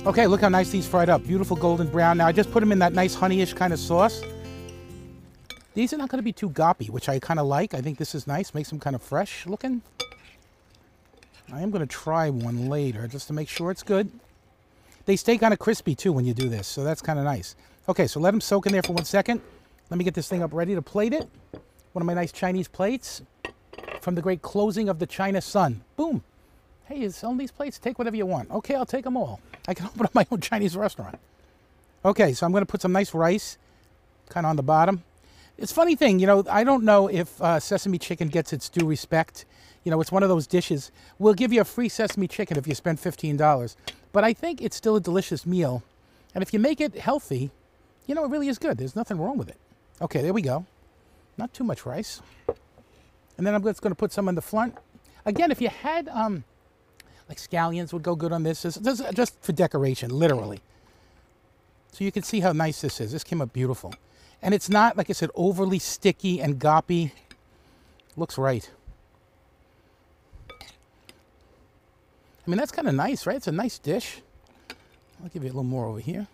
Okay, look how nice these fried up. Beautiful golden brown. Now I just put them in that nice honeyish kind of sauce. These are not going to be too goppy, which I kind of like. I think this is nice. Makes them kind of fresh looking. I am going to try one later just to make sure it's good. They stay kind of crispy too when you do this, so that's kind of nice. Okay, so let them soak in there for 1 second. Let me get this thing up ready to plate it. One of my nice Chinese plates from the great closing of the China Sun. Boom. Hey, you selling these plates? Take whatever you want. Okay, I'll take them all. I can open up my own Chinese restaurant. Okay, so I'm going to put some nice rice kind of on the bottom. It's a funny thing, you know, I don't know if sesame chicken gets its due respect. You know, it's one of those dishes. We'll give you a free sesame chicken if you spend $15. But I think it's still a delicious meal. And if you make it healthy, you know, it really is good. There's nothing wrong with it. Okay, there we go. Not too much rice. And then I'm just going to put some in the front. Again, if you had, like scallions would go good on this. This is just for decoration, literally. So you can see how nice this is. This came up beautiful. And it's not, like I said, overly sticky and goppy. Looks right. I mean, that's kind of nice, right? It's a nice dish. I'll give you a little more over here.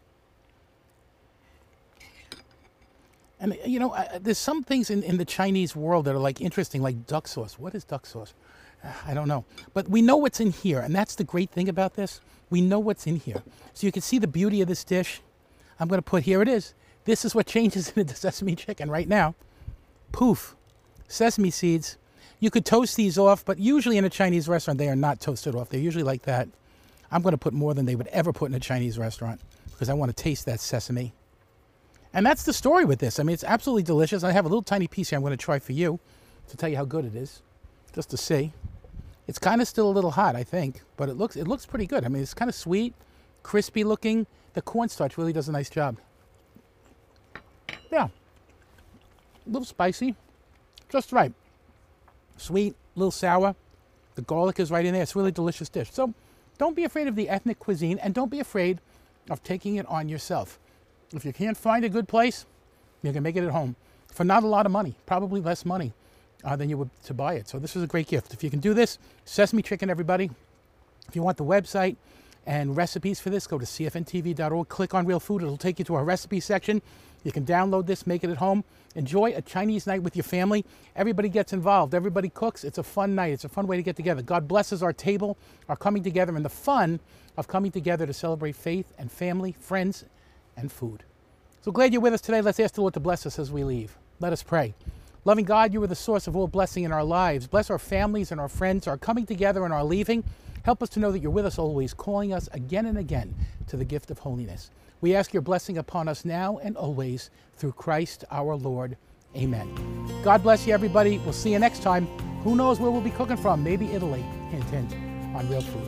And, you know, there's some things in the Chinese world that are, like, interesting, like duck sauce. What is duck sauce? I don't know. But we know what's in here, and that's the great thing about this. We know what's in here. So you can see the beauty of this dish. I'm going to put, here it is. This is what changes into sesame chicken right now. Poof. Sesame seeds. You could toast these off, but usually in a Chinese restaurant, they are not toasted off. They're usually like that. I'm going to put more than they would ever put in a Chinese restaurant because I want to taste that sesame. And that's the story with this. I mean, it's absolutely delicious. I have a little tiny piece here I'm going to try for you to tell you how good it is, just to see. It's kind of still a little hot, I think, but it looks pretty good. I mean, it's kind of sweet, crispy looking. The cornstarch really does a nice job. Yeah, a little spicy, just right. Sweet, a little sour. The garlic is right in there. It's a really delicious dish. So don't be afraid of the ethnic cuisine, and don't be afraid of taking it on yourself. If you can't find a good place, you can make it at home for not a lot of money, probably less money than you would to buy it. So this is a great gift. If you can do this, sesame chicken, everybody. If you want the website and recipes for this, go to cfntv.org, click on Real Food. It'll take you to our recipe section. You can download this, make it at home. Enjoy a Chinese night with your family. Everybody gets involved. Everybody cooks. It's a fun night. It's a fun way to get together. God blesses our table, our coming together, and the fun of coming together to celebrate faith and family, friends, and food. So glad you're with us today. Let's ask the Lord to bless us as we leave. Let us pray. Loving God, you are the source of all blessing in our lives. Bless our families and our friends, our coming together and our leaving. Help us to know that you're with us always, calling us again and again to the gift of holiness. We ask your blessing upon us now and always through Christ our Lord. Amen. God bless you, everybody. We'll see you next time. Who knows where we'll be cooking from? Maybe Italy. Hint, hint, on Real Food.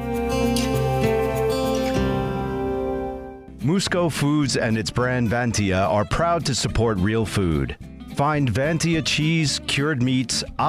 Musco Foods and its brand Vantia are proud to support Real Food. Find Vantia cheese, cured meats,